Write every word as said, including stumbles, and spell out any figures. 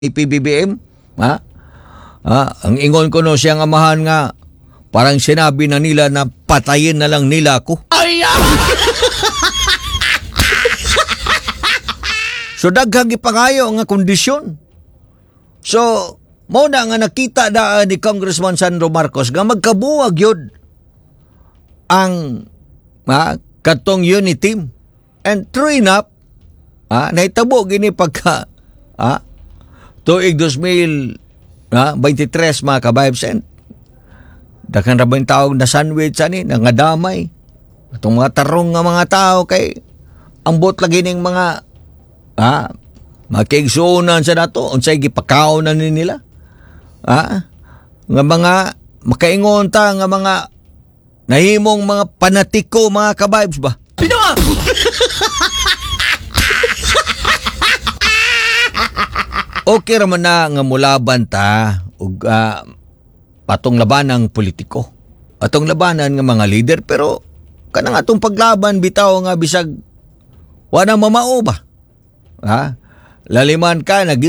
P B B M, ha? Ha? Ang ingon ko no siyang amahan nga, parang sinabi na nila na patayin na lang nila ako. Ay, So daghang ipangayo nga kondisyon. So, mo na nga nakita daan ni Congressman Sandro Marcos nga magkabuwag yun ang ha, katong unit team. And true enough, ha, nahitabo gini pagka ha, tuig twenty twenty-three mga ka-Vibes. Dakan ra ba yung taong na sandwich ani, nga damay. Itong mga tarong nga mga tao kay ambot lagi ning mga ha, makigsuunan sa dato, unsay gipakaon na ni nila. Ha? Nga mga makaingon ta nga mga nahimong mga panatiko mga ka-Vibes ba? Pinawa! Okay raman na nga mulaban ta ug uh, patong labanang politiko. Atong labanan nga mga leader pero kanang atong paglaban bitaw nga bisag wala mamao ba? Ha? Laliman ka nag